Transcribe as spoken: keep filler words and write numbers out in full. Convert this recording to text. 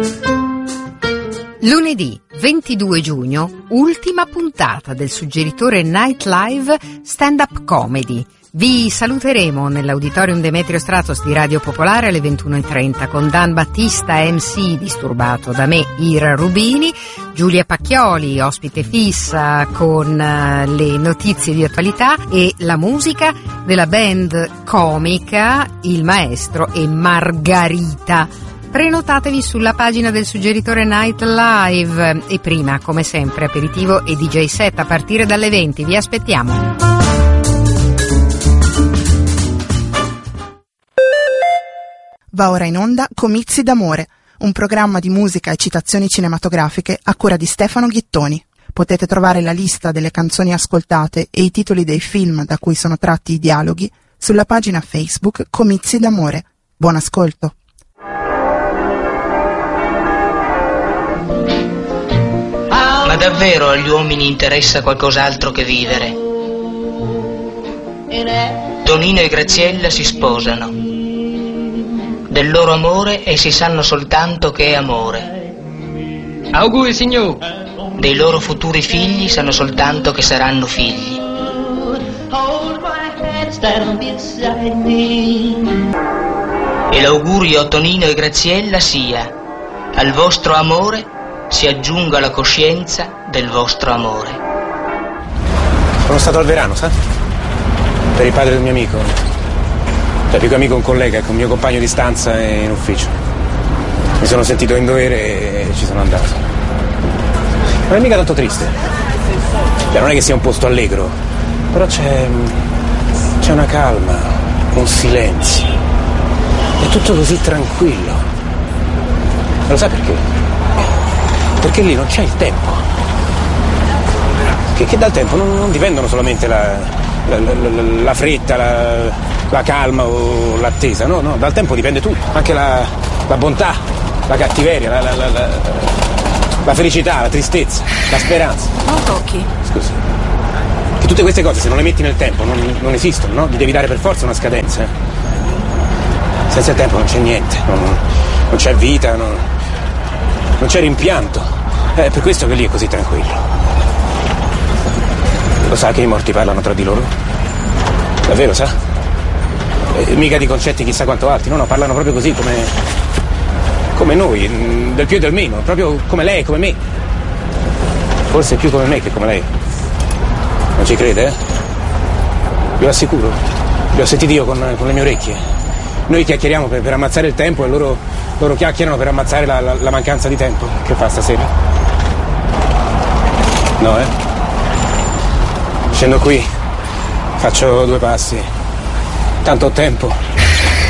Lunedì ventidue giugno, ultima puntata del suggeritore Night Live Stand-Up Comedy. Vi saluteremo nell'Auditorium Demetrio Stratos di Radio Popolare alle ventuno e trenta con Dan Battista, M C disturbato da me, Ira Rubini, Giulia Pacchioli, ospite fissa con le notizie di attualità e la musica della band comica Il Maestro e Margarita. Prenotatevi sulla pagina del suggeritore Night Live e prima, come sempre, aperitivo e D J set a partire dalle venti. Vi aspettiamo. Va ora in onda Comizi d'amore, un programma di musica e citazioni cinematografiche a cura di Stefano Ghittoni. Potete trovare la lista delle canzoni ascoltate e i titoli dei film da cui sono tratti i dialoghi sulla pagina Facebook Comizi d'amore. Buon ascolto. Ma davvero agli uomini interessa qualcos'altro che vivere? Tonino e Graziella si sposano. Del loro amore essi sanno soltanto che è amore. Auguri, signor. Dei loro futuri figli sanno soltanto che saranno figli. E l'augurio a Tonino e Graziella sia: al vostro amore si aggiunga la coscienza del vostro amore. Sono stato al Verano, sa? Per il padre del mio amico. Cioè, più che amico un collega, ecco, un mio compagno di stanza e in ufficio. Mi sono sentito in dovere e ci sono andato. Non è mica tanto triste. Cioè, non è che sia un posto allegro, però c'è. c'è una calma, un silenzio. È tutto così tranquillo. E lo sai perché? Perché lì non c'è il tempo. Che, che dal tempo non, non dipendono solamente la, la, la, la, la fretta, la. la calma o l'attesa, no, no, dal tempo dipende tutto, anche la, la bontà, la cattiveria, la, la, la, la, la felicità, la tristezza, la speranza. Non tocchi. Scusi. Che tutte queste cose se non le metti nel tempo non, non esistono, no? Gli devi dare per forza una scadenza. Eh? Senza il tempo non c'è niente, non, non c'è vita, non, non c'è rimpianto. È per questo che lì è così tranquillo. Lo sa che i morti parlano tra di loro? Davvero, sa? Eh, mica di concetti chissà quanto alti, no, no, parlano proprio così come come noi, del più e del meno, proprio come lei, come me. Forse più come me che come lei. Non ci crede, eh? Glielo assicuro, li ho sentiti io con, con le mie orecchie. Noi chiacchieriamo per, per ammazzare il tempo e loro, loro chiacchierano per ammazzare la, la, la mancanza di tempo. Che fa stasera? No, eh? Scendo qui, faccio due passi. Tanto ho tempo.